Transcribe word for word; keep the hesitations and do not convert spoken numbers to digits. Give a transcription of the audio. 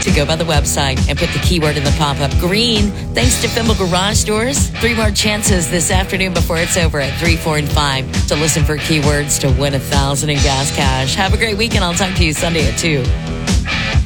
to go by the website and put the keyword in the pop-up green. Thanks to Fimble Garage Doors. Three more chances this afternoon before it's over at three, four, and five to listen for keywords to win a thousand in gas cash. Have a great weekend. I'll talk to you Sunday at two.